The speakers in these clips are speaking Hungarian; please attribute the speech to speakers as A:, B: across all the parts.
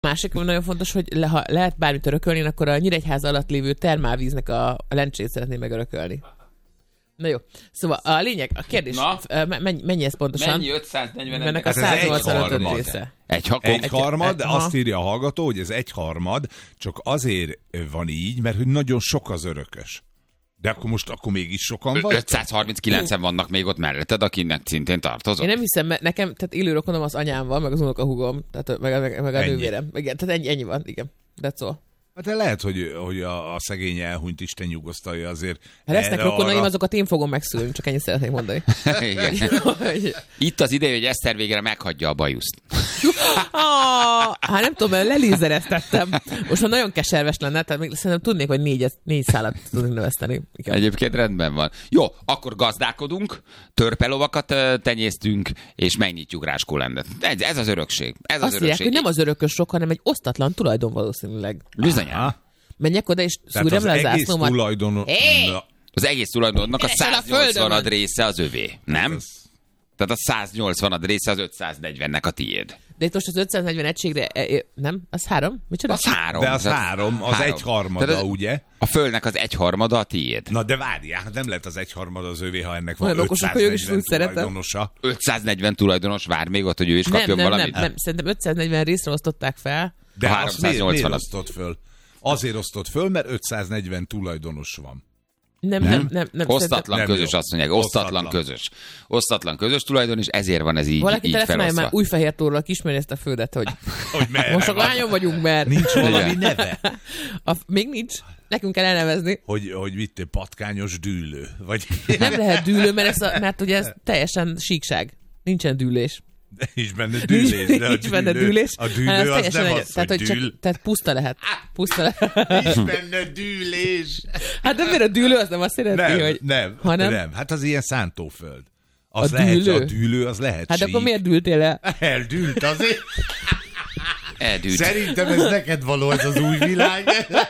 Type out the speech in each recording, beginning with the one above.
A: Másik, nagyon fontos, hogy ha lehet bármit örökölni, akkor a Nyíregyháza alatt lévő termálvíznek a lencsét szeretném megörökölni. Na jó. Szóval a lényeg, a kérdés, mennyi ez pontosan?
B: Mennyi 540?
A: Ennek a 185 része.
C: Egyharmad, de azt írja a hallgató, hogy ez egyharmad, csak azért van így, mert hogy nagyon sok az örökös. De akkor mégis sokan vagy?
B: 539-en vannak még ott melletted, akinek szintén tartozok.
A: Én nem hiszem, mert nekem, tehát élő rokonom az anyám van, meg az unokahúgom, tehát meg a nővérem. Igen, tehát ennyi van, igen. That's all.
C: Hát lehet, hogy a szegény elhunyt Isten nyugosztalja azért.
A: Ha lesznek rokonaim, azokat én fogom megszülni, csak ennyit szeretnék mondani.
B: Itt az ideje, hogy Eszter végre meghagyja a bajuszt.
A: Hát nem tudom, mert lelézereztettem. Most már nagyon keserves lenne, tehát még szerintem tudnék, hogy négy szálat tudnék növeszteni. Igen.
B: Egyébként rendben van. Jó, akkor gazdálkodunk, törpelovakat tenyésztünk, és megnyitjuk Ráskólendet. Ez az örökség. Ez
A: azt írják, hogy nem az örökösök, hanem egy osztatlan tulajdon valószínűleg.
B: Bizonyán.
A: Menjek oda, és szúrjam le a zászlómat.
B: Az egész tulajdonnak a 180 része az övé, nem? Tehát a 180 része az 540-nek a tiéd.
A: De itt most az 540 egységre, nem? Az 3? Micsoda?
B: Az 3.
C: De az 3, az egyharmada, ugye?
B: A földnek az egyharmada a tiéd.
C: Na de várjál, nem lehet az egyharmada az övé, ha ennek van
A: olyan
C: 540 tulajdonosa.
B: 540 tulajdonos vár még ott, hogy ő is kapjon valamit?
A: Nem. Szerintem 540 részre osztották fel.
C: De azt miért osztott föl? Azért osztott föl, mert 540 tulajdonos van.
A: Nem.
B: Osztatlan közös, azt mondják. Osztatlan közös tulajdon, és ezért van ez így
A: valaki
B: felosztva.
A: Valaki telefonálja már Újfehértóról ismeri ezt a földet, hogy most akkor hányan vagyunk, mert...
C: Nincs valami neve?
A: Még nincs. Nekünk kell elnevezni.
C: Hogy vittél patkányos dűlő? Vagy...
A: Nem lehet dűlő, mert ugye ez teljesen síkság. Nincsen dűlés.
C: De nincs benne dűlés.
A: Nincs benne dűlés.
C: A dűlő az nem az,
A: tehát, hogy dűl. Tehát puszta lehet.
C: Nincs benne dűlés.
A: Hát de miért a dűlő az nem azt jelenti, hogy...
C: Nem. Hát az ilyen szántóföld. A dűlő az lehet
A: hát akkor miért dűltél el?
C: Eldűlt azért.
B: Eldűlt.
C: Szerintem ez neked való, ez az új világ.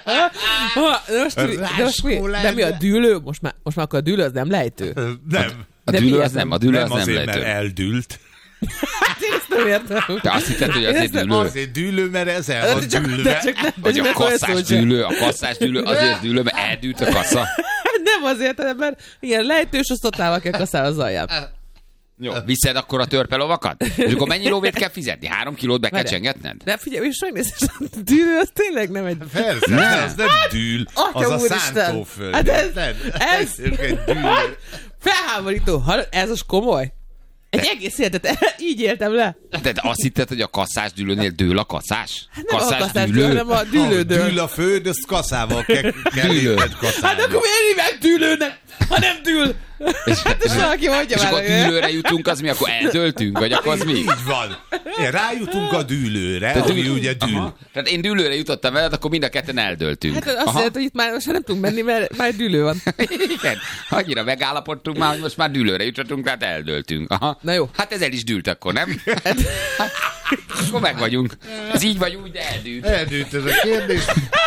A: De mi a dűlő? Most már akkor a dűlő az nem lejtő?
C: Nem.
B: A dűlő az nem lejtő.
C: Mert eldűlt.
A: Hát én ezt nem értem.
B: De azt hitted, hogy azért dűlő.
C: Azért dűlő, mert ez el van dűlve.
B: Vagy a kasszás dűlő, azért dűlő, mert eldűlt a kassa.
A: Nem azért, mert ilyen lejtős osztottával kell kasszál az alján.
B: Jó, viszed akkor a törpelovakat? És akkor mennyi lóvét kell fizetni? 3 kilót be kell csengetned?
A: De figyelj, és megnézed, a dűlő az tényleg nem egy...
C: Persze, az nem dűl, az a szántóföld.
A: Hát ez felháborító. Ez az komoly. Egy egész életet így éltem le.
B: De azt hitted, hogy a kasszás dűlőnél dől a kasszás?
A: Hát nem kasszás a kasszás dűlő, hanem a dűlő dől.
C: Dűl a föld, azt kasszával kell kasszálni.
A: Hát akkor miért hívják dűlőnek, ha nem dűl? És valaki mondja
B: és
A: már.
B: És akkor dűlőre jutunk, az mi? Akkor eldöltünk? Vagy akkor az mi?
C: Így van. Rájutunk a dűlőre, ami ugye dűl.
B: Aha. Tehát én dűlőre jutottam veled, akkor mind a ketten eldöltünk.
A: Hát azt jelenti, hogy itt már most nem tudunk menni, mert már dűlő van.
B: Igen. Annyira megállapodtunk már, hogy most már dűlőre jutottunk, tehát eldöltünk. Aha.
A: Na jó.
B: Hát ez el is dűlt akkor, nem? Akkor meg vagyunk. Ez így vagy úgy, de eldűlt.
C: Eldűlt ez a kérdés.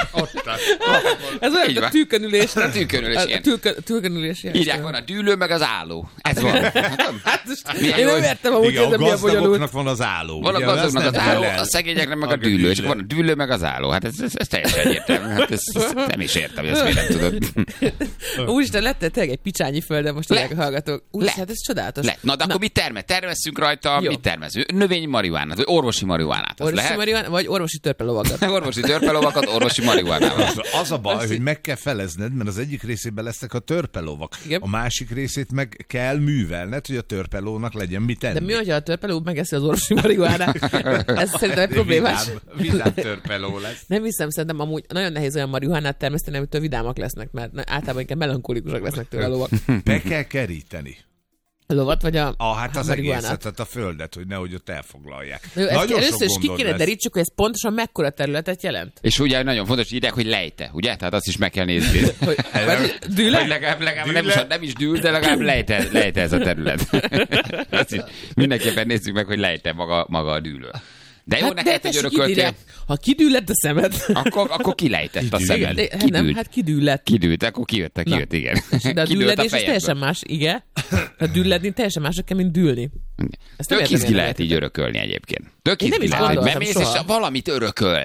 A: Ez olyan, mint a tűkönülés.
B: A tűkönülés.
A: Tűkönülés.
B: Írják, van a dűlő, meg az álló. Ez van.
A: Hát én nem értem, ahogy ez a milyen bonyolult.
C: A gazdagoknak van az álló.
B: Van a gazdagoknak az álló, a szegényeknek meg a dűlő. És van a dűlő, meg az álló. Hát ez teljesen egyértelmű. Hát ezt nem is értem, hogy ezt miért nem tudod.
A: Úristen, lettél tényleg egy picsányi földön, most tényleg hallgatók. Úristen, hát ez csodálatos.
B: Na, de akkor mit termesszünk rajta? Mit termeszünk? Növényi marihuánát, vagy orvosi marihuánát.
A: Orvosi marihuánát, vagy orvosi törpelovakat.
B: Orvosi törpelovakat, orvosi marihuánával.
C: Az a baj, hogy meg kell felezned, mert az egyik részében lesznek a törpelovak. A másik részét meg kell művelned, hogy a törpelónak legyen mit tenni.
A: De mi, hogyha a törpeló megeszi az orvosi marihuánát? Ez szerintem egy problémás.
C: Vidám törpeló lesz.
A: Nem hiszem, szerintem amúgy nagyon nehéz olyan marihuánát termeszteni, amitől vidámak lesznek, mert általában inkább melankolikusok lesznek tőle a lovak.
C: Be kell keríteni.
A: A lovat, vagy
C: hát az egészet, tehát a földet, hogy nehogy ott elfoglalják.
A: Jó, először is ki kéne derítsük, hogy ez pontosan mekkora területet jelent.
B: És ugye nagyon fontos, hogy írják, hogy lejte, ugye? Tehát azt is meg kell nézni.
A: Dűle?
B: Legalább nem is dűl, de legalább lejte ez a terület. Mindenképpen nézzük meg, hogy lejte maga a dűlő. De jó, neked, hogy örököltél.
A: Ha kidüllett a szemed.
B: Akkor kilejtett a szemed.
A: Nem, hát kidüllett.
B: Kidült, akkor kijött, igen.
A: De a dülledés teljesen más, igen. A dülledni teljesen mások kell, mint dülni.
B: Tök izgi lehet így örökölni egyébként. Tök izgi lehet, hogy bemész, és valamit örököl.